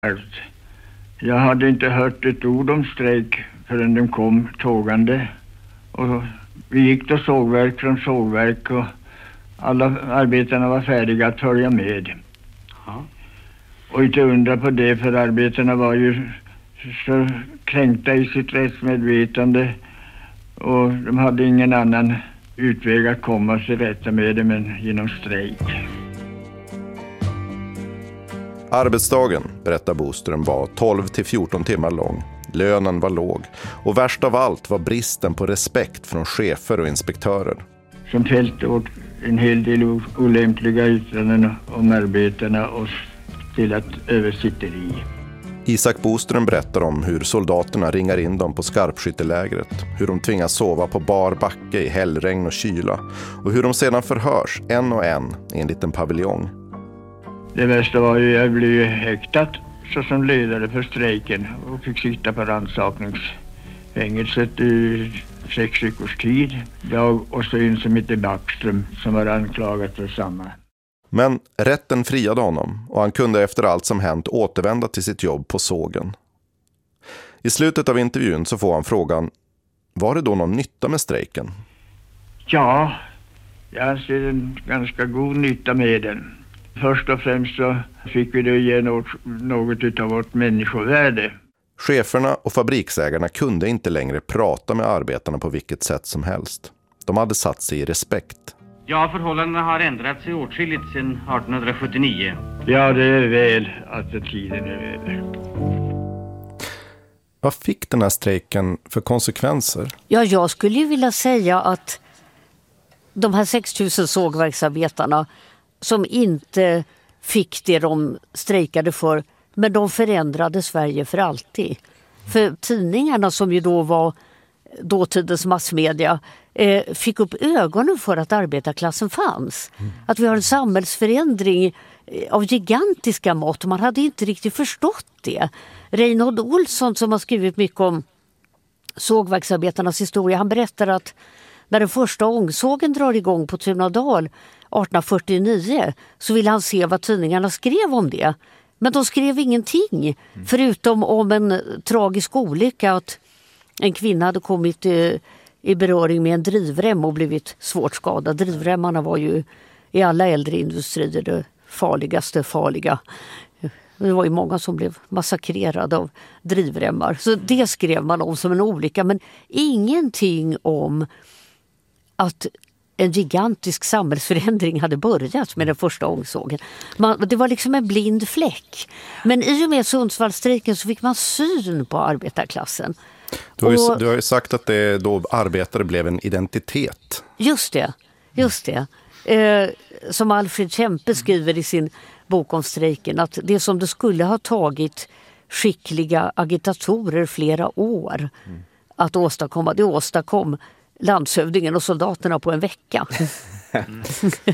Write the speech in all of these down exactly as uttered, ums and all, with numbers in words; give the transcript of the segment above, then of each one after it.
Jag hade inte hört ett ord om strejk förrän de kom tågande. Och vi gick till sågverk från sågverk och alla arbetarna var färdiga att följa med. Ja. Och inte undra på det, för arbetarna var ju så kränkta i sitt rättsmedvetande och de hade ingen annan utväg att komma sig rätta med det än genom strejk. Arbetsdagen, berättar Boström, var tolv till fjorton timmar lång. Lönen var låg och värst av allt var bristen på respekt från chefer och inspektörer. Som fällt åt en hel del olämpliga yttranden om arbetarna och till att översitteri. Isak Boström berättar om hur soldaterna ringar in dem på skarpskyttelägret, hur de tvingas sova på bar backe i hällregn och kyla och hur de sedan förhörs en och en i en liten paviljong. Det värsta var ju att jag blev häktad såsom ledare för strejken och fick sitta på rannsakningsfängelset i sex veckors tid. Jag och så en som heter Backström som var anklagad för samma. Men rätten friade honom och han kunde efter allt som hänt återvända till sitt jobb på sågen. I slutet av intervjun så får han frågan: var det då någon nytta med strejken? Ja, jag anser en ganska god nytta med den. Först och främst så fick vi det ge något, något av vårt människovärde. Cheferna och fabriksägarna kunde inte längre prata med arbetarna på vilket sätt som helst. De hade satt sig i respekt. Ja, förhållandena har ändrat sig åtskilligt sedan arton sjuttionio. Ja, det är väl att tiden är över. Vad fick den här strejken för konsekvenser? Ja, jag skulle ju vilja säga att de här sex tusen sågverksarbetarna som inte fick det de strejkade för, men de förändrade Sverige för alltid. För tidningarna, som ju då var dåtidens massmedia, eh, fick upp ögonen för att arbetarklassen fanns. Mm. Att vi har en samhällsförändring av gigantiska mått. Man hade inte riktigt förstått det. Reinhold Olsson, som har skrivit mycket om sågverksarbetarnas historia, han berättar att när den första ångsågen drar igång på Tunadal arton fyrtionio så ville han se vad tidningarna skrev om det. Men de skrev ingenting, mm. förutom om en tragisk olycka, att en kvinna hade kommit i, i beröring med en drivrem och blivit svårt skadad. Drivremmarna var ju i alla äldre industrier det farligaste farliga. Det var ju många som blev massakrerade av drivremmar. Så det skrev man om som en olycka, men ingenting om att en gigantisk samhällsförändring hade börjat med den första ångsågen. Man, det var liksom en blind fläck. Men i och med Sundsvallstrejken så fick man syn på arbetarklassen. Du har, ju, och, du har ju sagt att det då arbetare blev en identitet. Just det, just det. Eh, som Alfred Kempe skriver i sin bok om strejken, att det som det skulle ha tagit skickliga agitatorer flera år mm. att åstadkomma, det åstadkom landshövdingen och soldaterna på en vecka. Mm.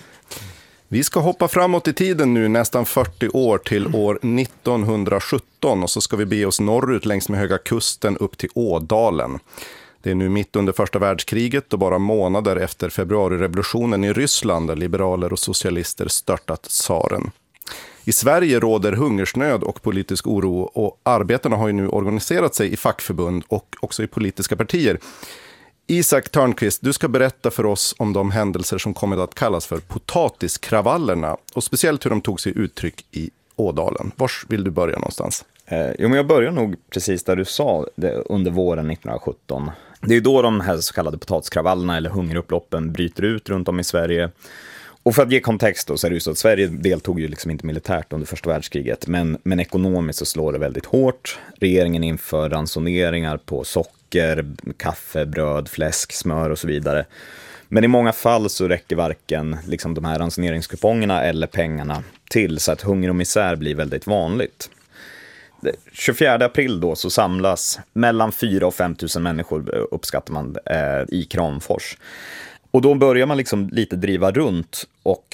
Vi ska hoppa framåt i tiden nu nästan fyrtio år till år nittonhundrasjutton och så ska vi be oss norrut längs med Höga kusten upp till Ådalen. Det är nu mitt under första världskriget och bara månader efter februarirevolutionen i Ryssland där liberaler och socialister störtat tsaren. I Sverige råder hungersnöd och politisk oro och arbetarna har ju nu organiserat sig i fackförbund och också i politiska partier. Isak Törnqvist, du ska berätta för oss om de händelser som kommit att kallas för potatiskravallerna och speciellt hur de tog sig uttryck i Ådalen. Vars vill du börja någonstans? Eh, jo, men jag börjar nog precis där du sa, det, under våren nittonhundrasjutton. Det är då de här så kallade potatiskravallerna eller hungerupploppen bryter ut runt om i Sverige. Och för att ge kontext då, så är det ju så att Sverige deltog ju liksom inte militärt under första världskriget, men, men ekonomiskt så slår det väldigt hårt. Regeringen inför ransoneringar på socker, kaffe, bröd, fläsk, smör och så vidare. Men i många fall så räcker varken liksom de här ransoneringskupongerna eller pengarna till, så att hunger och misär blir väldigt vanligt. tjugofjärde april då så samlas mellan fyra och fem tusen människor, uppskattar man, eh, i Kramfors. Och då börjar man liksom lite driva runt och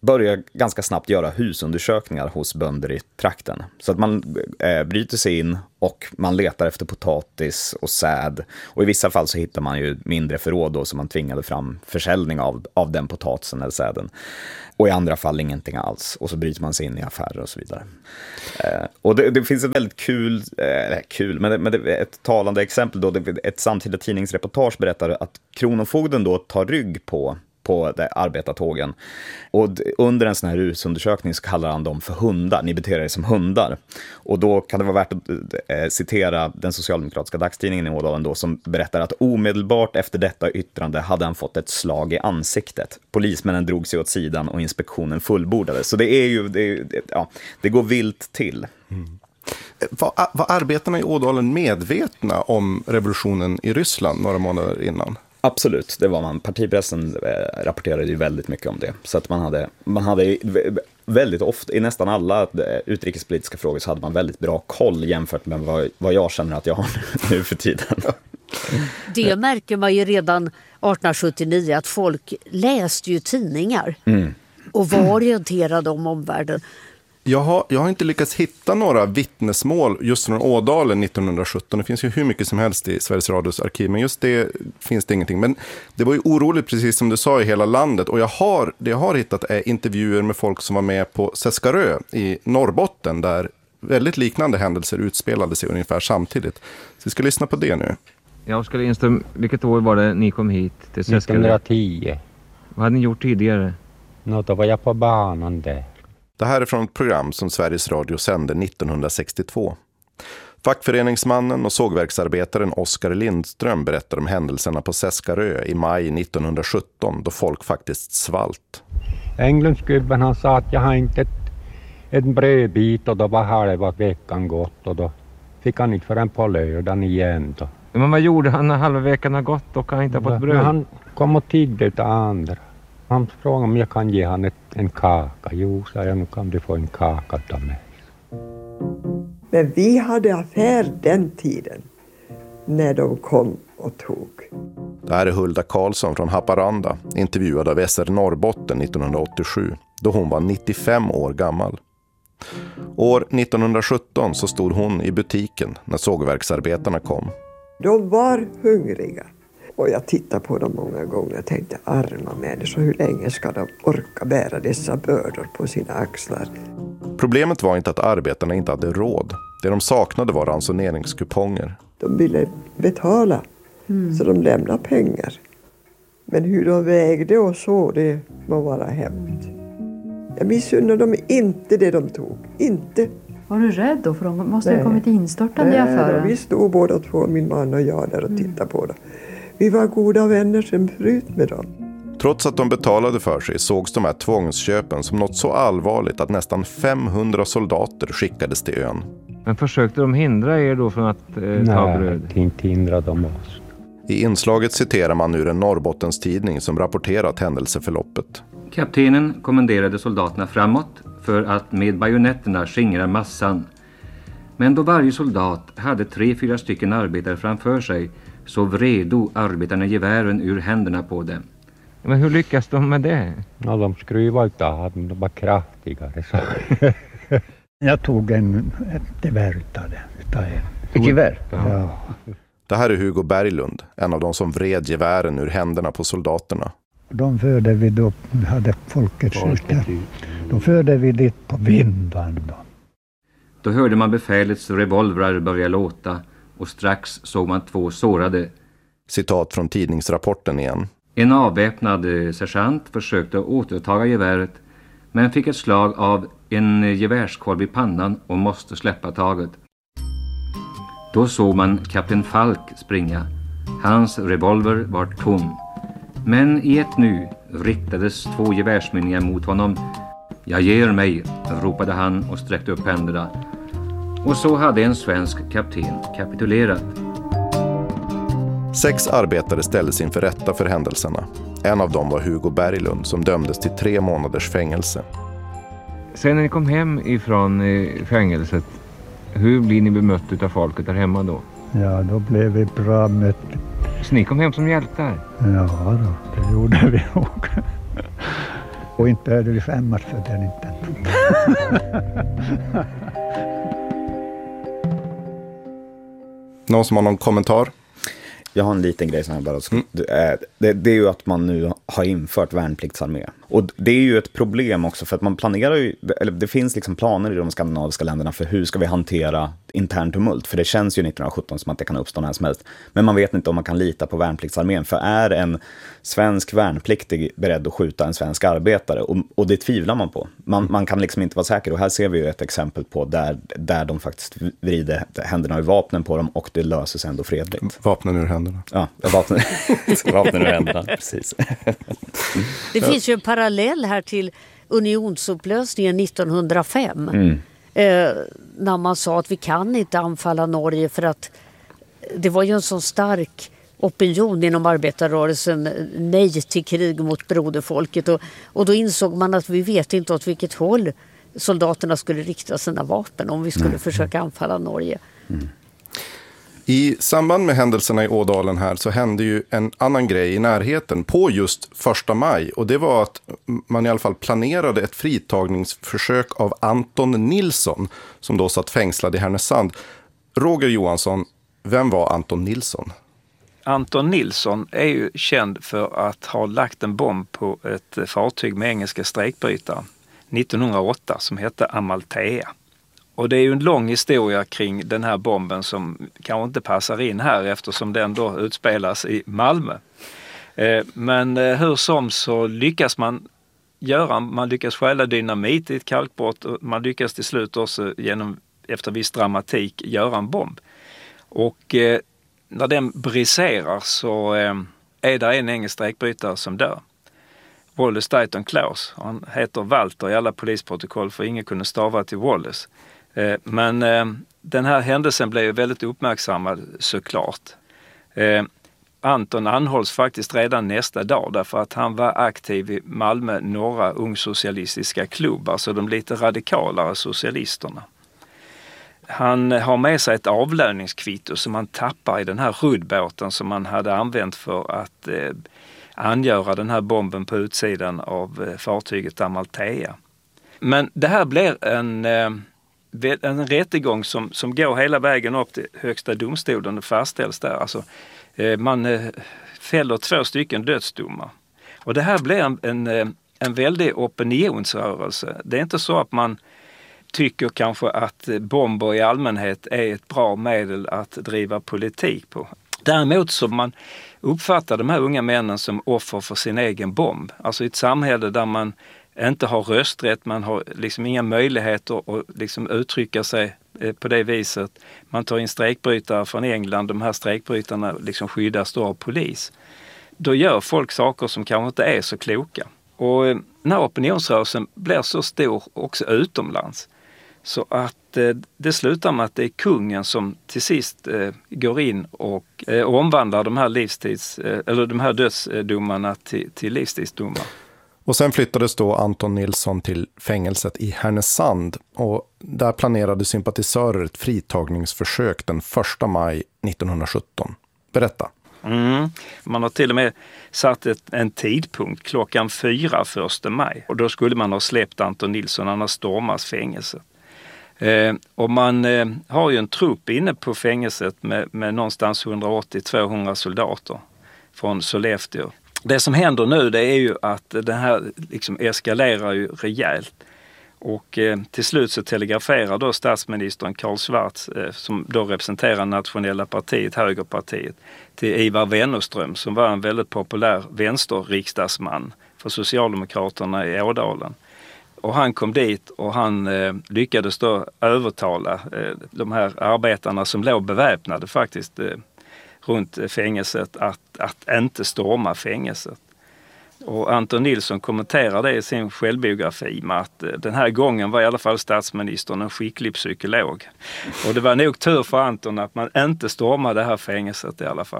börjar ganska snabbt göra husundersökningar hos bönder i trakten. Så att man eh, bryter sig in och man letar efter potatis och säd. Och i vissa fall så hittar man ju mindre förråd då, så man tvingade fram försäljning av, av den potatisen eller säden. Och i andra fall ingenting alls. Och så bryter man sig in i affärer och så vidare. Eh, och det, det finns ett väldigt kul, eh, kul men, det, men det är ett talande exempel då. Det, ett samtida tidningsreportage berättar att kronofogden då tar rygg på på de arbetartågen. Och under en sån här husundersökning så kallar han dem för hundar. Ni beter er som hundar. Och då kan det vara värt att eh, citera den socialdemokratiska dagstidningen i Ådalen då, som berättar att omedelbart efter detta yttrande hade han fått ett slag i ansiktet. Polismännen drog sig åt sidan och inspektionen fullbordades. Så det är ju, det, är, ja, det går vilt till. Mm. Var, var arbetarna i Ådalen medvetna om revolutionen i Ryssland några månader innan? Absolut, det var man. Partipressen eh, rapporterade ju väldigt mycket om det. Så att man hade, man hade väldigt ofta, i nästan alla eh, utrikespolitiska frågor så hade man väldigt bra koll jämfört med vad, vad jag känner att jag har nu för tiden. Det märker man ju redan arton sjuttionio att folk läste ju tidningar mm. och var orienterade om omvärlden. Jag har, jag har inte lyckats hitta några vittnesmål just från Ådalen nittonhundrasjutton. Det finns ju hur mycket som helst i Sveriges Radios arkiv, men just det finns det ingenting. Men det var ju oroligt, precis som du sa, i hela landet. Och jag har, det jag har hittat är intervjuer med folk som var med på Seskarö i Norrbotten, där väldigt liknande händelser utspelade sig ungefär samtidigt. Så vi ska lyssna på det nu. Ja, Oskar Lindström, vilket år var det ni kom hit till Seskarö? nittonhundratio. Vad hade ni gjort tidigare? Nå, då var jag på banan där. Det här är från ett program som Sveriges Radio sände nittonhundrasextiotvå. Fackföreningsmannen och sågverksarbetaren Oskar Lindström berättar om händelserna på Seskarö i maj nittonhundrasjutton, då folk faktiskt svalt. Englundsgubben, han sa att jag har inte ett, en brödbit, och då var halva veckan gått, och då fick han inte förrän på lördagen igen då. Men vad gjorde han när halva veckan har gått och han inte har fått bröd? Men han kom och tiggde utav andra. Han frågade om jag kan ge han ett, en kaka. Jo, sa jag, nu kan du få en kaka av mig. Men vi hade affär den tiden när de kom och tog. Det här är Hulda Karlsson från Haparanda, intervjuad av S R Norrbotten nittonhundraåttiosju, då hon var nittiofem år gammal. År nittonhundrasjutton så stod hon i butiken när sågverksarbetarna kom. De var hungriga. Och jag tittade på dem många gånger och tänkte, arma människor, hur länge ska de orka bära dessa bördor på sina axlar? Problemet var inte att arbetarna inte hade råd. Det de saknade var ransoneringskuponger. De ville betala, mm. så de lämnade pengar. Men hur de vägde och så, det må vara hemskt. Jag missunnar dem inte det de tog, inte. Var du rädd då? För de måste ha kommit instörtande i affären. Nej, vi stod båda två, min man och jag, där och mm. tittade på dem. Vi var goda vänner sen förut med dem. Trots att de betalade för sig sågs de här tvångsköpen som något så allvarligt att nästan femhundra soldater skickades till ön. Men försökte de hindra er då från att eh, ta bröd? Nej, inte hindra dem oss. I inslaget citerar man ur en Norrbottens tidning som rapporterat händelseförloppet. Kaptenen kommenderade soldaterna framåt för att med bajonetterna skingra massan. Men då varje soldat hade tre, fyra stycken arbetare framför sig så vredo arbetarna gevären ur händerna på dem. Men hur lyckas de med det? Ja, de skruvade inte av, de var kraftigare. Så. Jag tog en, ett gevär utav det. Ett gevär? Ja. Det här är Hugo Berglund, en av de som vred gevären ur händerna på soldaterna. De förde vi då, hade Folkets hus där. Då förde vi dit på Vindan då. Då hörde man befälets revolvrar börja låta och strax såg man två sårade. Citat från tidningsrapporten igen. En avväpnad sergeant försökte återtaga geväret men fick ett slag av en gevärskolv i pannan och måste släppa taget. Då såg man kapten Falk springa. Hans revolver var tom. Men i ett nu riktades två gevärsmynningar mot honom. Jag ger mig, ropade han och sträckte upp händerna. Och så hade en svensk kapten kapitulerat. Sex arbetare ställdes inför rätta för händelserna. En av dem var Hugo Berglund som dömdes till tre månaders fängelse. Sen när ni kom hem ifrån fängelset, hur blir ni bemött av folket där hemma då? Ja, då blev vi bra mött. Så ni kom hem som hjältar? Ja, då, det gjorde vi också. Och inte behövde vi skämmas för den inte. Någon som har någon kommentar? Jag har en liten grej som jag bara ska... Mm. Det, det är ju att man nu har infört värnpliktsarmé. Och det är ju ett problem också för att man planerar ju... Eller det finns liksom planer i de skandinaviska länderna för hur ska vi hantera intern tumult. För det känns ju nittonhundrasjutton som att det kan uppstå när som helst. Men man vet inte om man kan lita på värnpliktsarmén. För är en svensk värnpliktig beredd att skjuta en svensk arbetare? Och, och det tvivlar man på. Man, man kan liksom inte vara säker. Och här ser vi ju ett exempel på där, där de faktiskt vrider händerna ur vapnen på dem och det löser sig ändå fredligt. Vapnen ur händerna. Ja, vapnen, vapnen ur händerna, precis. Det finns ju en parallell här till unionsupplösningen nittonhundrafem. Mm. Eh, när man sa att vi kan inte anfalla Norge för att det var ju en så stark opinion inom arbetarrörelsen, nej till krig mot broderfolket. Och, och då insåg man att vi vet inte åt vilket håll soldaterna skulle rikta sina vapen om vi skulle nej. försöka anfalla Norge. Mm. I samband med händelserna i Ådalen här så hände ju en annan grej i närheten på just första maj. Och det var att man i alla fall planerade ett fritagningsförsök av Anton Nilsson som då satt fängslad i Härnösand. Roger Johansson, vem var Anton Nilsson? Anton Nilsson är ju känd för att ha lagt en bomb på ett fartyg med engelska strejkbrytare nittonhundraåtta som hette Amalthea. Och det är ju en lång historia kring den här bomben som kanske inte passar in här eftersom den då utspelas i Malmö. Men hur som så lyckas man göra, man lyckas stjäla dynamit i ett kalkbrott och man lyckas till slut också genom, efter viss dramatik, göra en bomb. Och eh, när den briserar så eh, är det en engelsk strejkbrytare som dör. Wallace Dighton Claus, han heter Walter i alla polisprotokoll för ingen kunde stava till Wallace. Men eh, den här händelsen blev väldigt uppmärksammad såklart. Eh, Anton anhålls faktiskt redan nästa dag därför att han var aktiv i Malmö norra ungsocialistiska klubb, alltså de lite radikalare socialisterna. Han har med sig ett avlöningskvitto som han tappar i den här ruddbåten som man hade använt för att eh, angöra den här bomben på utsidan av eh, fartyget Amalthea. Men det här blir en... Eh, en rättegång som, som går hela vägen upp till högsta domstolen och fastställs där. Alltså, eh, man eh, fäller två stycken dödsdomar. Och det här blir en, en, en väldig opinionsrörelse. Det är inte så att man tycker kanske att bomber i allmänhet är ett bra medel att driva politik på. Däremot så man uppfattar de här unga männen som offer för sin egen bomb. Alltså i ett samhälle där man inte har rösträtt, man har liksom inga möjligheter att liksom uttrycka sig på det viset. Man tar in strejkbrytare från England, de här strejkbrytarna liksom skyddas då av polis. Då gör folk saker som kanske inte är så kloka. Och när opinionsrörelsen blir så stor också utomlands så att eh, det slutar med att det är kungen som till sist eh, går in och eh, omvandlar de här livstids eh, eller de här dödsdomarna till, till livstidsdomar. Och sen flyttades då Anton Nilsson till fängelset i Härnösand och där planerade sympatisörer ett fritagningsförsök den första maj nittonhundrasjutton. Berätta. Mm. Man har till och med satt ett, en tidpunkt klockan fyra första maj och då skulle man ha släppt Anton Nilsson, han har stormat fängelset. Eh, och man eh, har ju en trupp inne på fängelset med, med någonstans hundraåttio till tvåhundra soldater från Sollefteå. Det som händer nu det är ju att den här liksom eskalerar ju rejält och eh, till slut så telegraferar då statsministern Karl Schwarz eh, som då representerar nationella partiet, högerpartiet, till Ivar Wennerström som var en väldigt populär vänsterriksdagsman för Socialdemokraterna i Ådalen. Och han kom dit och han eh, lyckades då övertala eh, de här arbetarna som låg beväpnade faktiskt eh, runt fängelset att, att inte storma fängelset. Och Anton Nilsson kommenterar det i sin självbiografi med att den här gången var i alla fall statsministern en skicklig psykolog. Och det var nog tur för Anton att man inte stormade det här fängelset i alla fall.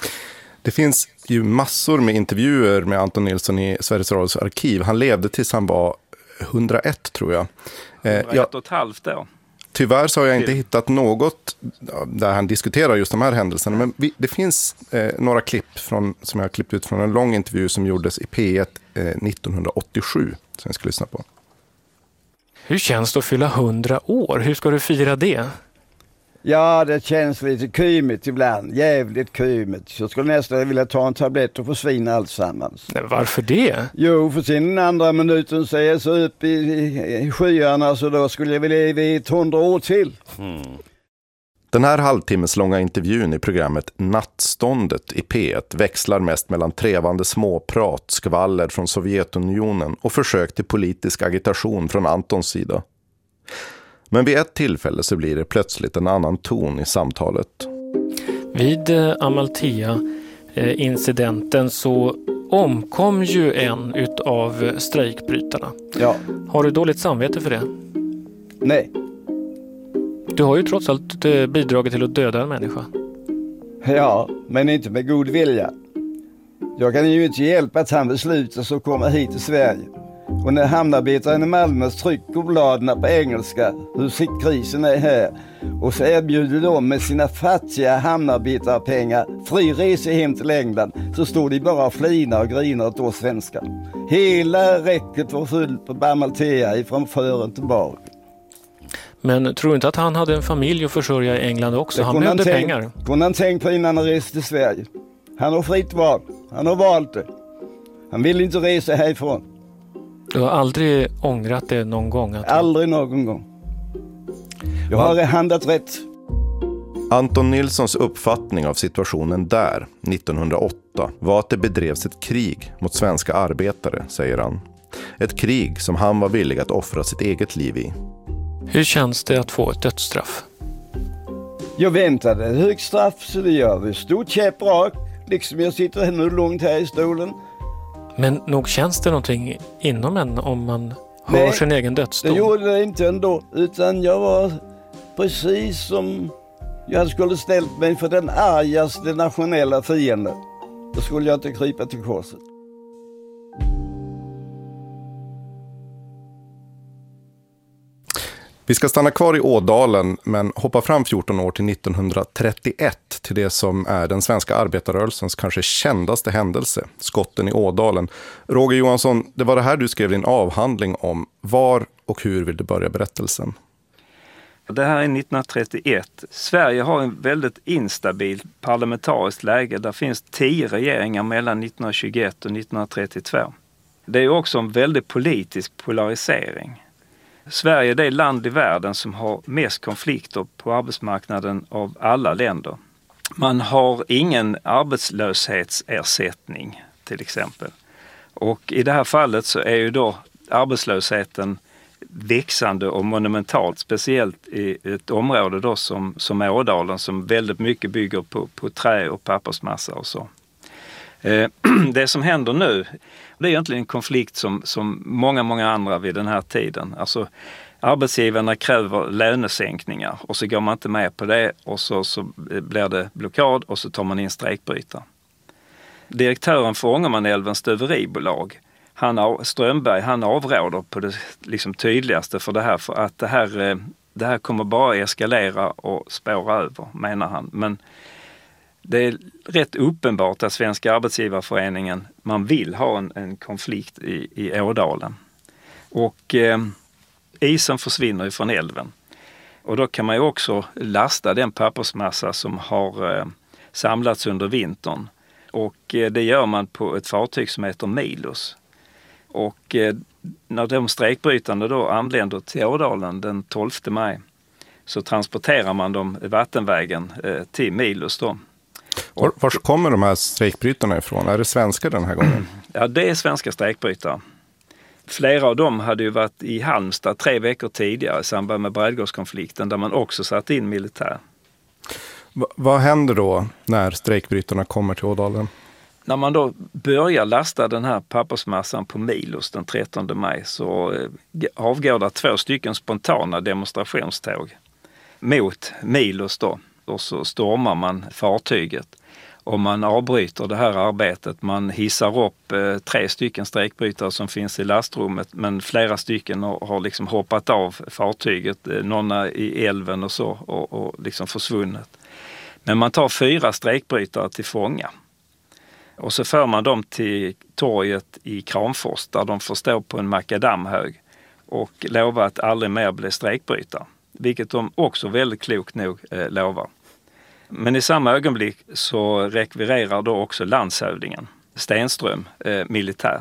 Det finns ju massor med intervjuer med Anton Nilsson i Sveriges Radios arkiv. Han levde tills han var hundraett tror jag. hundraett och ett halvt år. tyvärr så har jag inte hittat något där han diskuterar just de här händelserna. Men vi, det finns eh, några klipp från, som jag har klippt ut från en lång intervju som gjordes i P ett eh, nittonhundraåttiosju som jag ska lyssna på. Hur känns det att fylla hundra år? Hur ska du fira det? Ja, det känns lite kymigt ibland. Jävligt kymigt. Så skulle nästan vilja ta en tablett och försvinna alltsammans. Nej, varför det? Jo, för sin den andra minuten så är jag så upp i, i, i skyarna så då skulle jag vilja leva i ett hundra år till. Mm. Den här halvtimmeslånga intervjun i programmet Nattståndet i P ett växlar mest mellan trevande småprat, skvaller från Sovjetunionen och försök till politisk agitation från Antons sida. Men vid ett tillfälle så blir det plötsligt en annan ton i samtalet. Vid eh, Amalthea-incidenten eh, så omkom ju en utav strejkbrytarna. Ja. Har du dåligt samvete för det? Nej. Du har ju trots allt eh, bidragit till att döda en människa. Ja, men inte med god vilja. Jag kan ju inte hjälpa att han beslutar så komma hit till Sverige. Och när hamnarbetaren i Malmö trycker bladen på engelska hur krisen är här och så erbjuder de med sina fattiga hamnarbetarpengar fri resa hem till England så står de bara och flinar och grinar åt oss svenskar. Hela räcket var fullt på Amalthea ifrån fören till bak. Men tror du inte att han hade en familj att försörja i England också? Han behövde tänk, pengar. Kunde han tänkt på innan han reste till Sverige. Han har fritt val. Han har valt det. Han vill inte resa härifrån. Du har aldrig ångrat det någon gång? Att... Aldrig någon gång. Jag har handlat rätt. Anton Nilssons uppfattning av situationen där, nittonhundraåtta, var att det bedrevs ett krig mot svenska arbetare, säger han. Ett krig som han var villig att offra sitt eget liv i. Hur känns det att få ett dödsstraff? Jag väntade ett högt straff så det gör vi. Stort käpp rak, liksom jag sitter nu långt här i stolen. Men nog känns det någonting inom en om man hör Nej, sin egen dödsdom? Det gjorde det inte ändå, utan jag var precis som jag skulle ställt mig för den argaste nationella fienden. Då skulle jag inte krypa till korset. Vi ska stanna kvar i Ådalen men hoppa fram fjorton år till nittonhundratrettioett till det som är den svenska arbetarrörelsens kanske kändaste händelse, skotten i Ådalen. Roger Johansson, det var det här du skrev din avhandling om. Var och hur vill du börja berättelsen? Det här är nittonhundratrettioett. Sverige har en väldigt instabil parlamentariskt läge. Där finns tio regeringar mellan nittonhundratjugoett och nittonhundratrettiotvå. Det är också en väldigt politisk polarisering. Sverige är det land i världen som har mest konflikter på arbetsmarknaden av alla länder. Man har ingen arbetslöshetsersättning till exempel. Och i det här fallet så är ju då arbetslösheten växande och monumentalt, speciellt i ett område då som, som Ådalen som väldigt mycket bygger på, på trä och pappersmassa och så. Eh, det som händer nu, det är egentligen en konflikt som, som många, många andra vid den här tiden. Alltså arbetsgivarna kräver lönesänkningar och så går man inte med på det och så, så blir det blockad och så tar man in strejkbrytare. Direktören för Ångermanälvens stöveribolag, han, Strömberg, han avråder på det liksom tydligaste för det här, för att det här, det här kommer bara eskalera och spåra över, menar han. Men det är rätt uppenbart att Svenska arbetsgivarföreningen, man vill ha en, en konflikt i, i Ådalen. Och eh, isen försvinner från älven. Och då kan man ju också lasta den pappersmassa som har eh, samlats under vintern. Och eh, det gör man på ett fartyg som heter Milos. Och eh, när de strejkbrytande då anländer till Ådalen den tolfte maj så transporterar man dem vattenvägen eh, till Milos då. Var, var kommer de här strejkbrytarna ifrån? Är det svenskar den här gången? Ja, det är svenska strejkbrytare. Flera av dem hade ju varit i Halmstad tre veckor tidigare i samband med Bredgårdskonflikten där man också satt in militär. Va, vad händer då när strejkbrytarna kommer till Ådalen? När man då börjar lasta den här pappersmassan på Milos den trettonde maj så avgår det två stycken spontana demonstrationståg mot Milos då. Och så stormar man fartyget. och man avbryter det här arbetet. Man hissar upp eh, tre stycken strejkbrytare som finns i lastrummet, men flera stycken har, har liksom hoppat av fartyget, eh, några i älven och så, och, och liksom försvunnit. Men man tar fyra strejkbrytare till fånga. Och så för man dem till torget i Kramfors där de får stå på en makadamhög och lova att aldrig mer bli strejkbrytare. Vilket de också väldigt klokt nog eh, lovar. Men i samma ögonblick så rekvirerar då också landshövdingen Stenström eh, militär.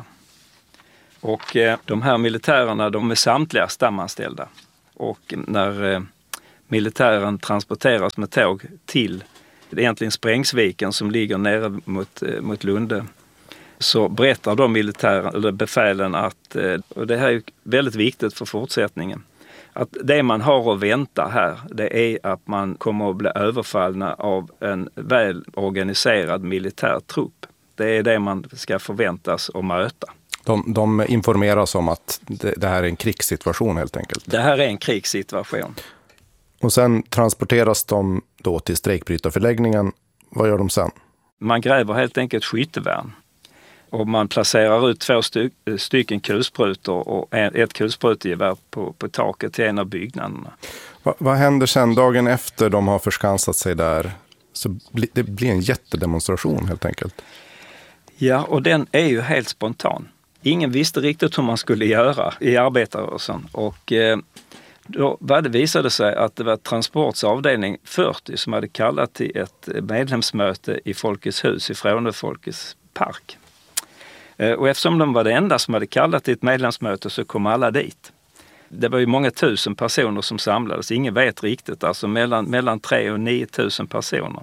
Och eh, de här militärerna, de är samtliga stamanställda. Och när eh, militären transporteras med tåg till egentligen Sprängsviken som ligger nere mot, eh, mot Lunde, så berättar då militären, eller befälen att, eh, och det här är väldigt viktigt för fortsättningen, att det man har att vänta här, det är att man kommer att bli överfallna av en väl organiserad militär trupp. Det är det man ska förväntas att möta. De, de informeras om att det, det här är en krigssituation helt enkelt. Det här är en krigssituation. Och sen transporteras de då till strejkbrytarförläggningen. Vad gör de sen? Man gräver helt enkelt skyttevärn. Och man placerar ut två styck, stycken kulsprutor och ett kulsprutgevär på, på taket till en av byggnaderna. Va, vad händer sen dagen efter de har förskansat sig där? Så bli, det blir en jättedemonstration helt enkelt. Ja, och den är ju helt spontan. Ingen visste riktigt hur man skulle göra i arbetarrörelsen. Och eh, då var det visade sig att det var Transports avdelning fyrtio som hade kallat till ett medlemsmöte i Folkets hus i Fråne Folkets park. Och eftersom de var det enda som hade kallat till ett medlemsmöte så kom alla dit. Det var ju många tusen personer som samlades. Ingen vet riktigt, alltså mellan, mellan tre och nio tusen personer.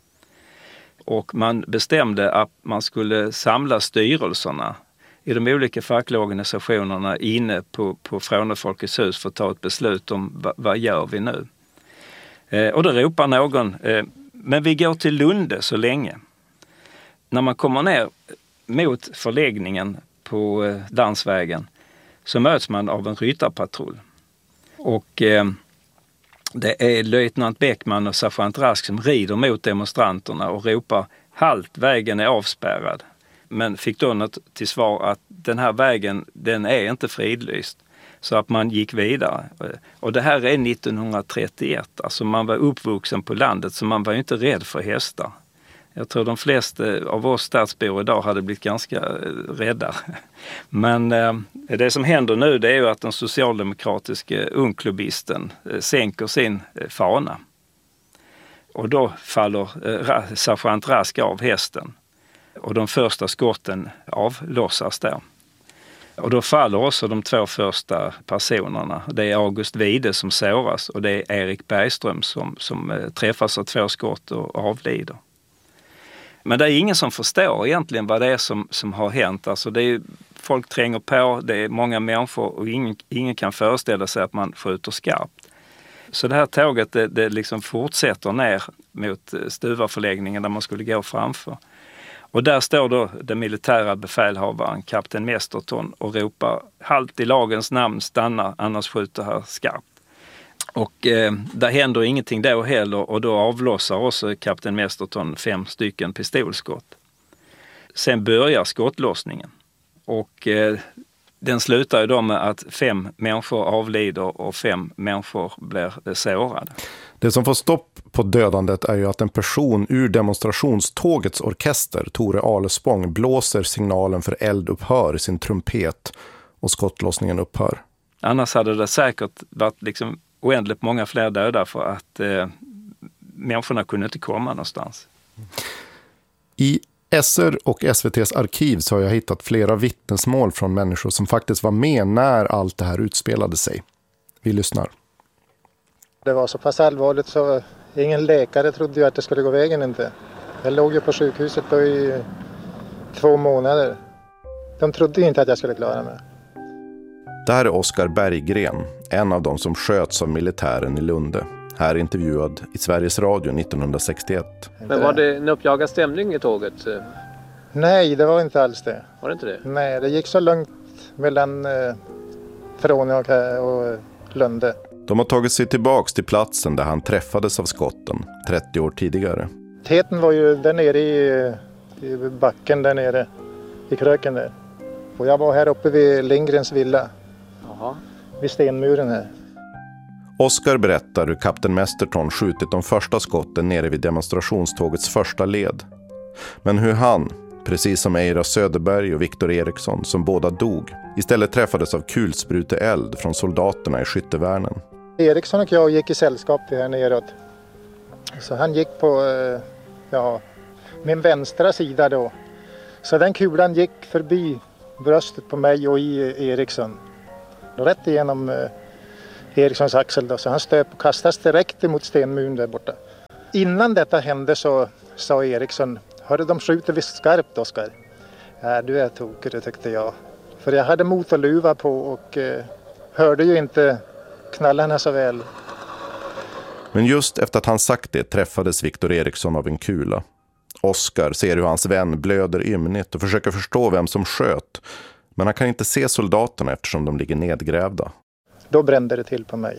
Och man bestämde att man skulle samla styrelserna i de olika fackliga organisationerna inne på, på Fråne Folkets hus för att ta ett beslut om vad, vad gör vi nu. Eh, och då ropar någon, eh, men vi går till Lunde så länge. När man kommer ner mot förläggningen på eh, landsvägen så möts man av en ryttarpatrull. Och eh, det är löjtnant Bäckman och sergeant Rask som rider mot demonstranterna och ropar halt, vägen är avspärrad. Men fick då något till svar att den här vägen, den är inte fridlyst. Så att man gick vidare. Och det här är nittonhundratrettioett, alltså man var uppvuxen på landet så man var ju inte rädd för hästar. Jag tror de flesta av oss stadsbor idag hade blivit ganska rädda. Men eh, det som händer nu det är ju att den socialdemokratiska ungklubbisten eh, sänker sin eh, fana. Och då faller eh, sergeant Rask av hästen. Och de första skotten avlossas där. Och då faller också de två första personerna. Det är August Wide som såras och det är Erik Bergström som, som eh, träffas av två skott och avlider. Men det är ingen som förstår egentligen vad det är som, som har hänt. Alltså det är, folk tränger på, det är många människor och ingen, ingen kan föreställa sig att man skjuter skarpt. Så det här tåget det, det liksom fortsätter ner mot Stuvarförläggningen där man skulle gå framför. Och där står då den militära befälhavaren, kapten Mesterton, och ropar halt i lagens namn, stanna annars skjuter här skarpt. Och eh, där händer ingenting då heller och då avlossar också kapten Mesterton fem stycken pistolskott. Sen börjar skottlossningen och eh, den slutar ju då med att fem människor avlider och fem människor blir sårade. Det som får stopp på dödandet är ju att en person ur demonstrationstågets orkester, Tore Alespång, blåser signalen för eldupphör i sin trumpet och skottlossningen upphör. Annars hade det säkert varit liksom oändligt många fler döda för att eh, människorna kunde inte komma någonstans. I S R och S V T:s arkiv så har jag hittat flera vittnesmål från människor som faktiskt var med när allt det här utspelade sig. Vi lyssnar. Det var så pass allvarligt så ingen läkare trodde ju att det skulle gå vägen inte. Jag låg ju på sjukhuset då i två månader. De trodde inte att jag skulle klara mig. Det här är Oskar Berggren, en av dem som sköts av militären i Lunde. Här intervjuad i Sveriges Radio nittonhundrasextioett. Men var det en uppjagad stämning i tåget? Nej, det var inte alls det. Var det inte det? Nej, det gick så långt mellan eh, Fråne och, och Lunde. De har tagit sig tillbaks till platsen där han träffades av skotten trettio år tidigare. Teten var ju där nere i, i backen där nere i kröken där. Och jag var här uppe vid Lindgrens villa. Jaha. Vid stenmuren här. Oskar berättar hur kapten Mesterton skjutit de första skotten nere vid demonstrationstågets första led. Men hur han, precis som Eira Söderberg och Viktor Eriksson som båda dog, istället träffades av kulspruteeld från soldaterna i skyttevärnen. Eriksson och jag gick i sällskap här neråt. Så han gick på ja, min vänstra sida då. Så den kulan gick förbi bröstet på mig och i Eriksson. Rätt igenom eh, Erikssons axel då. Så han stöp och kastades direkt emot stenmuren där borta. Innan detta hände så sa Eriksson: hörde, de skjuter visst skarpt, Oskar. Ja, du är tokig, det tyckte jag. För jag hade motorluva på och eh, hörde ju inte knallarna så väl. Men just efter att han sagt det träffades Viktor Eriksson av en kula. Oskar ser hur hans vän blöder ymnigt och försöker förstå vem som sköt. Men han kan inte se soldaterna eftersom de ligger nedgrävda. Då brände det till på mig.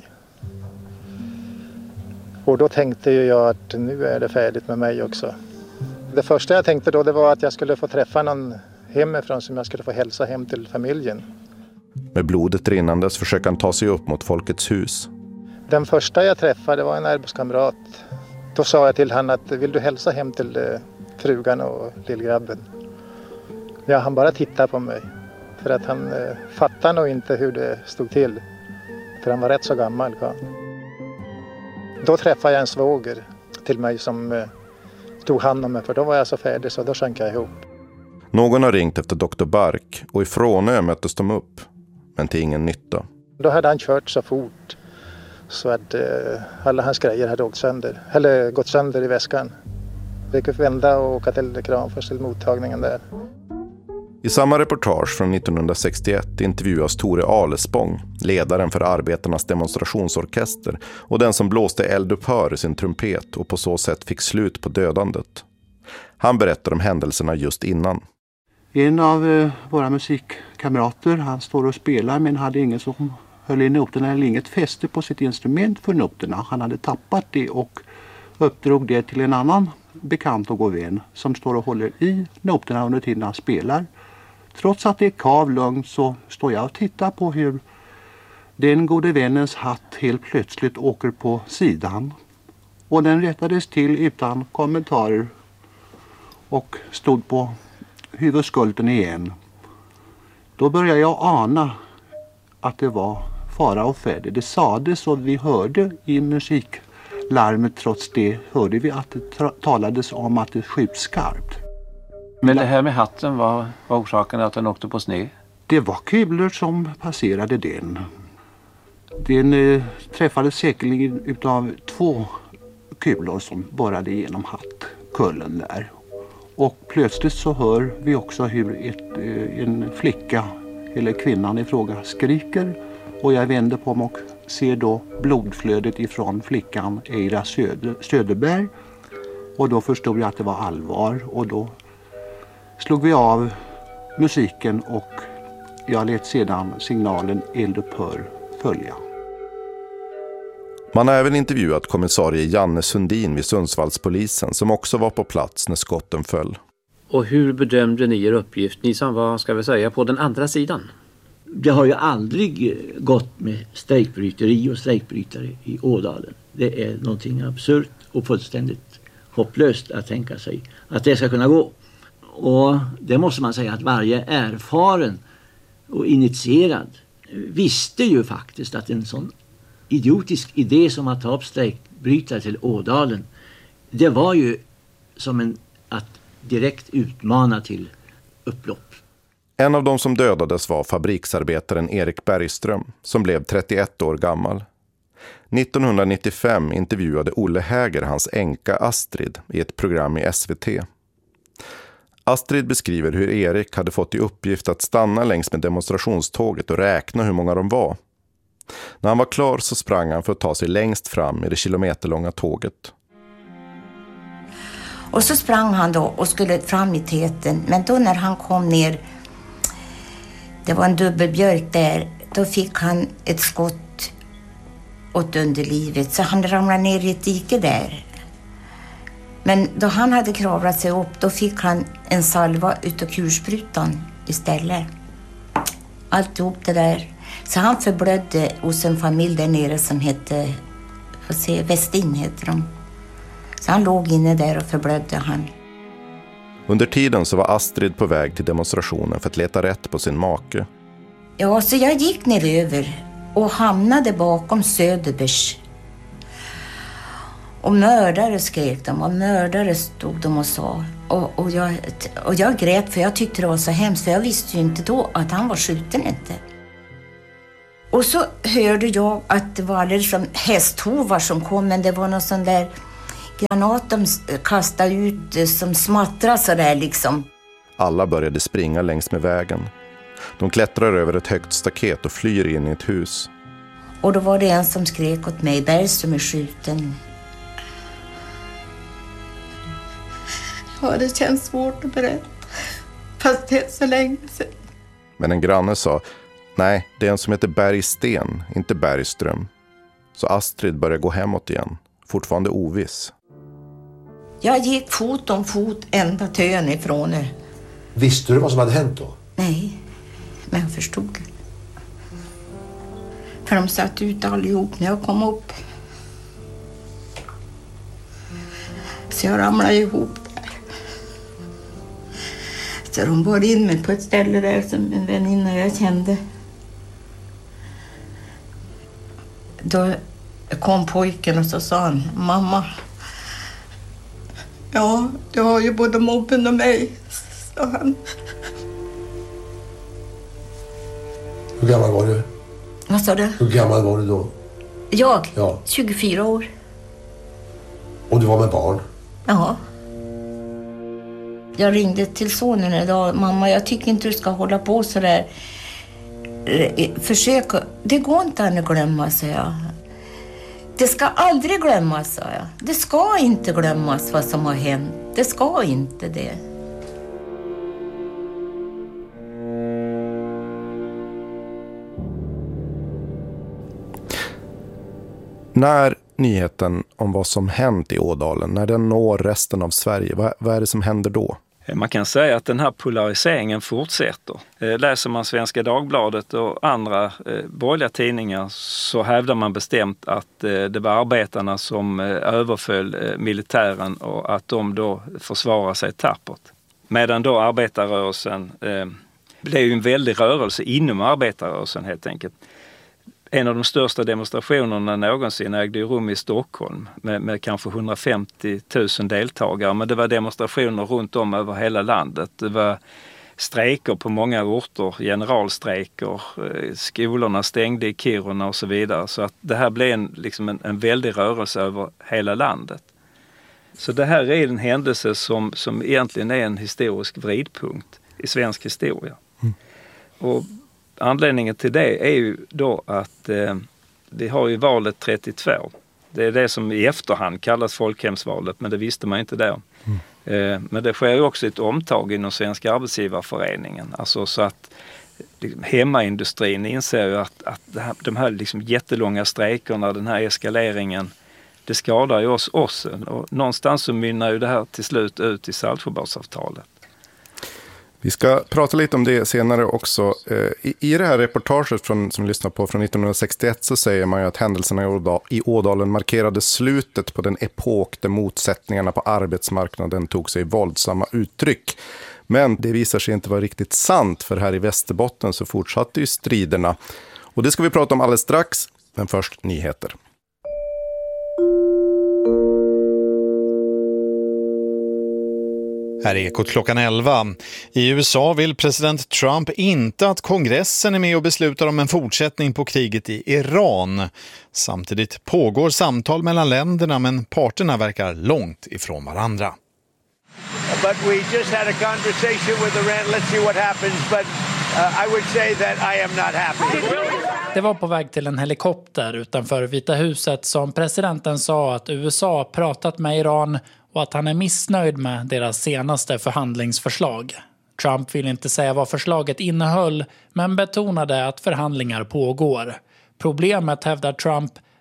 Och då tänkte jag att nu är det färdigt med mig också. Det första jag tänkte då, det var att jag skulle få träffa någon hemifrån som jag skulle få hälsa hem till familjen. Med blodet rinnandes försöker han ta sig upp mot Folkets hus. Den första jag träffade var en arbetskamrat. Då sa jag till han att vill du hälsa hem till eh, frugan och lillgrabben? Ja, han bara tittade på mig. För att han eh, fattade nog inte hur det stod till. För han var rätt så gammal. Ja. Då träffade jag en svåger till mig som eh, tog hand om mig. För då var jag så färdig så då sjönk jag ihop. Någon har ringt efter doktor Bark och i Frånö möttes de upp. Men till ingen nytta. Då hade han kört så fort. Så att eh, alla hans grejer hade åkt sönder. Eller gått sönder i väskan. Vi fick vända och åka till Kramfors till mottagningen där. I samma reportage från nittonhundrasextioett intervjuas Tore Alespång, ledaren för arbetarnas demonstrationsorkester och den som blåste eldupphör i sin trumpet och på så sätt fick slut på dödandet. Han berättar om händelserna just innan. En av eh, våra musikkamrater, han står och spelar men hade ingen som höll i noterna eller inget fäste på sitt instrument för noterna. Han hade tappat det och uppdrog det till en annan bekant och god vän som står och håller i noterna under tiden han spelar. Trots att det är kav lugnt så står jag och tittar på hur den gode vännens hatt helt plötsligt åker på sidan. Och den rättades till utan kommentarer och stod på huvudskulden igen. Då började jag ana att det var fara och färde. Det sades och vi hörde i musiklarmet, trots det hörde vi att det talades om att det skjuts skarpt. Men det här med hatten var, var orsaken att den åkte på sned? Det var kulor som passerade den. Den eh, träffades säkerligen utav två kulor som borrade igenom hattkullen där. Och plötsligt så hör vi också hur ett, eh, en flicka eller kvinnan i fråga skriker. Och jag vänder på mig och ser då blodflödet ifrån flickan Eira Söder, Söderberg. Och då förstod jag att det var allvar och då slog vi av musiken och jag lät sedan signalen eldupphör följa. Man har även intervjuat kommissarie Janne Sundin vid Sundsvallspolisen som också var på plats när skotten föll. Och hur bedömde ni er uppgift, ni som var, ska vi säga, på den andra sidan? Det har ju aldrig gått med strejkbryteri och strejkbrytare i Ådalen. Det är någonting absurt och fullständigt hopplöst att tänka sig att det ska kunna gå. Och det måste man säga att varje erfaren och initierad visste ju faktiskt att en sån idiotisk idé som att ta upp strejkbrytare till Ådalen, det var ju som en att direkt utmana till upplopp. En av de som dödades var fabriksarbetaren Erik Bergström som blev trettioett år gammal. nittonhundranittiofem intervjuade Olle Häger hans änka Astrid i ett program i S V T. Astrid beskriver hur Erik hade fått i uppgift att stanna längs med demonstrationståget och räkna hur många de var. När han var klar så sprang han för att ta sig längst fram i det kilometerlånga tåget. Och så sprang han då och skulle fram i täten. Men då när han kom ner, det var en dubbelbjörk där, då fick han ett skott åt underlivet. Så han ramlade ner i ett dike där. Men då han hade kravlat sig upp, då fick han en salva utav kulsprutan istället. Alltihop det där. Så han förblödde hos en familj där nere som hette, får se, Westin heter de. Så han låg inne där och förblödde han. Under tiden så var Astrid på väg till demonstrationen för att leta rätt på sin make. Ja, så jag gick ner över och hamnade bakom Söderbergs. Och mördare skrek de, och mördare stod de och sa. Och, och, jag, och jag grät, för jag tyckte det var så hemskt, för jag visste ju inte då att han var skjuten inte. Och så hörde jag att det var liksom hästhovar som kom, men det var någon sån där granat de kastade ut som smattrade så där liksom. Alla började springa längs med vägen. De klättrar över ett högt staket och flyr in i ett hus. Och då var det en som skrek åt mig, Bergström är skjuten. Ja, det känns svårt att berätta. Fast det är så länge sedan. Men en granne sa, nej, det är en som heter Bergsten, inte Bergström. Så Astrid började gå hemåt igen, fortfarande oviss. Jag gick fot om fot ända till ön ifrån nu. Visste du vad som hade hänt då? Nej, men jag förstod. För de satt ut allihop när jag kom upp. Så jag ramlade ihop där. Så de bar in mig på ett ställe där som en väninna jag kände. Då kom pojken och så sa han, mamma. Ja, du har ju både mobben och mig, sa han. Hur gammal var du? Vad sa du? Hur gammal var du då? Jag? Ja. tjugofyra år. Och du var med barn? Ja. Jag ringde till sonen idag. Mamma, jag tycker inte du ska hålla på så där. Försök. Det går inte att glömma, sa jag. Det ska aldrig glömmas, sa jag. Det ska inte glömmas vad som har hänt. Det ska inte det. När nyheten om vad som hänt i Ådalen, när den når resten av Sverige, vad, vad är det som händer då? Man kan säga att den här polariseringen fortsätter. Läser man Svenska Dagbladet och andra borgerliga tidningar så hävdar man bestämt att det var arbetarna som överföll militären och att de då försvarar sig tappert. Medan då arbetarrörelsen, det är ju en väldig rörelse inom arbetarrörelsen helt enkelt. En av de största demonstrationerna någonsin ägde rum i Stockholm med, med kanske hundrafemtio tusen deltagare. Men det var demonstrationer runt om över hela landet. Det var strejker på många orter, generalstrejker, skolorna stängde i Kiruna och så vidare. Så att det här blev en, liksom en, en väldig rörelse över hela landet. Så det här är en händelse som, som egentligen är en historisk vridpunkt i svensk historia. Mm. Och anledningen till det är ju då att eh, vi har ju valet trettiotvå. Det är det som i efterhand kallas folkhemsvalet, men det visste man inte då. Mm. Eh, men det sker ju också ett omtag inom Svenska arbetsgivarföreningen. Alltså så att liksom, hemmaindustrin inser ju att, att det här, de här liksom jättelånga strejkerna, den här eskaleringen, det skadar ju oss också. Och någonstans så mynnar ju det här till slut ut i Saltsjöbadsavtalet. Vi ska prata lite om det senare också. I, i det här reportaget från, som vi lyssnar på från nittonhundrasextioett så säger man ju att händelserna i Ådalen markerade slutet på den epok där motsättningarna på arbetsmarknaden tog sig våldsamma uttryck. Men det visar sig inte vara riktigt sant, för här i Västerbotten så fortsatte ju striderna. Och det ska vi prata om alldeles strax, men först nyheter. Här är Ekot klockan elva. I U S A vill president Trump inte att kongressen är med och beslutar om en fortsättning på kriget i Iran. Samtidigt pågår samtal mellan länderna, men parterna verkar långt ifrån varandra. But we just had a conversation with Iran. Let's see what happens. But uh, I would say that I am not happy. Det var på väg till en helikopter utanför Vita huset som presidenten sa att U S A pratat med Iran och att han är missnöjd med deras senaste förhandlingsförslag. Trump vill inte säga vad förslaget innehöll, men betonade att förhandlingar pågår. Problemet, hävdar Trump,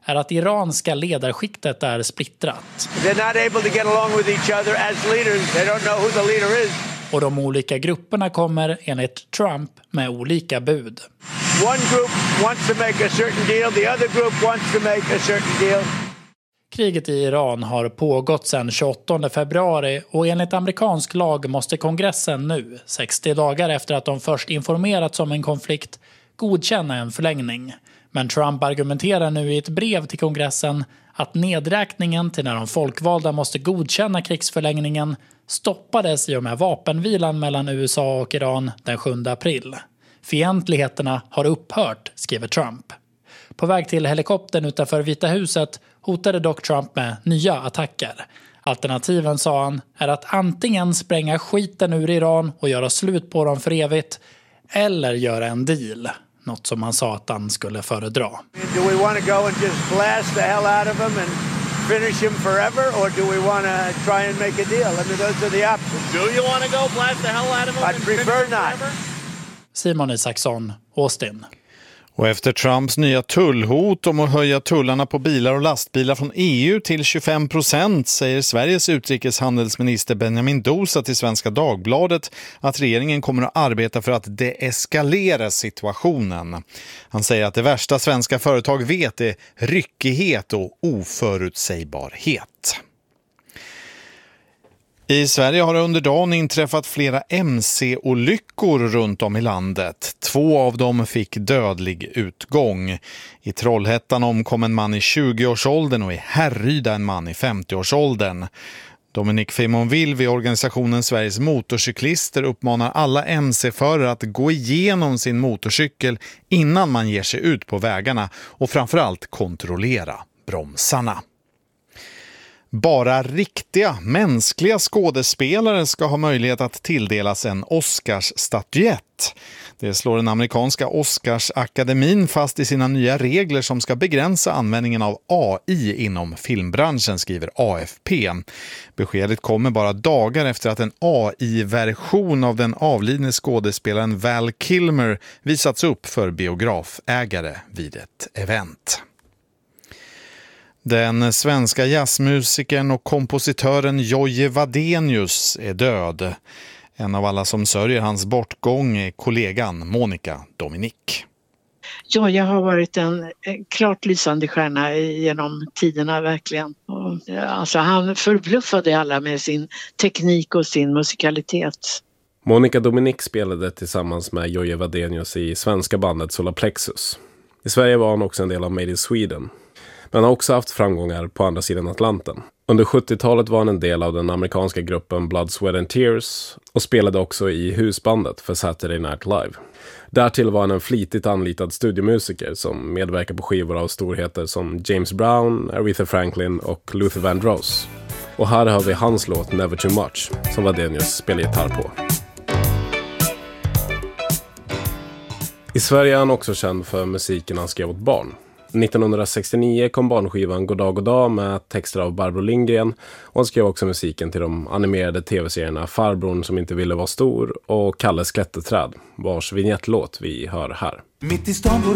är att iranska ledarskiktet är splittrat. They're not able to get along with each other as leaders. They don't know who the leader is. Och de olika grupperna kommer enligt Trump med olika bud. One group wants to make a certain deal, the other group wants to make a certain deal. Kriget i Iran har pågått sedan tjugoåttonde februari och enligt amerikansk lag måste kongressen nu, sextio dagar efter att de först informerats om en konflikt, godkänna en förlängning. Men Trump argumenterar nu i ett brev till kongressen att nedräkningen till när de folkvalda måste godkänna krigsförlängningen stoppades i och med vapenvilan mellan U S A och Iran den sjunde april. Fientligheterna har upphört, skriver Trump. På väg till helikoptern utanför Vita huset hotade dock Trump med nya attacker. Alternativen, sa han, är att antingen spränga skiten ur Iran och göra slut på dem för evigt, eller göra en deal. Något som han sa att han skulle föredra. Do we want to go and just blast the hell out of him and finish him forever, or do we want to try and make a deal? I mean, those are the options. Do you want to go blast the hell out of him? I'd prefer not. Simon Isaksson, Austin. Och efter Trumps nya tullhot om att höja tullarna på bilar och lastbilar från E U till tjugofem procent säger Sveriges utrikeshandelsminister Benjamin Dosa till Svenska Dagbladet att regeringen kommer att arbeta för att deeskalera situationen. Han säger att det värsta svenska företag vet är ryckighet och oförutsägbarhet. I Sverige har det under dagen inträffat flera M C-olyckor runt om i landet. Två av dem fick dödlig utgång. I Trollhättan omkom en man i tjugoårsåldern och i Härryda en man i femtioårsåldern. Dominic Fimonville vid organisationen Sveriges motorcyklister uppmanar alla M C-förare att gå igenom sin motorcykel innan man ger sig ut på vägarna och framförallt kontrollera bromsarna. Bara riktiga, mänskliga skådespelare ska ha möjlighet att tilldelas en Oscarsstatyett. Det slår den amerikanska Oscarsakademin fast i sina nya regler som ska begränsa användningen av A I inom filmbranschen, skriver A F P. Beskedet kommer bara dagar efter att en A I-version av den avlidne skådespelaren Val Kilmer visats upp för biografägare vid ett event. Den svenska jazzmusikern och kompositören Jojje Wadenius är död. En av alla som sörjer hans bortgång är kollegan Monica Dominic. Ja, jag har varit en klart lysande stjärna genom tiderna verkligen. Alltså, han förbluffade alla med sin teknik och sin musikalitet. Monica Dominic spelade tillsammans med Jojje Wadenius i svenska bandet Solarplexus. I Sverige var han också en del av Made in Sweden. Men har också haft framgångar på andra sidan Atlanten. Under sjuttiotalet var han en del av den amerikanska gruppen Blood, Sweat and Tears och spelade också i husbandet för Saturday Night Live. Därtill var han en flitigt anlitad studiomusiker som medverkar på skivor av storheter som James Brown, Aretha Franklin och Luther Vandross. Och här har vi hans låt Never Too Much som Wadenius spelar gitarr på. I Sverige är han också känd för musiken han skrev åt barn. nittonhundrasextionio kom barnskivan Goddag Goddag med texter av Barbro Lindgren och han skrev också musiken till de animerade tv-serierna Farbrorn som inte ville vara stor och Kalles klätterträd, vars vignettlåt vi hör här. Mitt i stan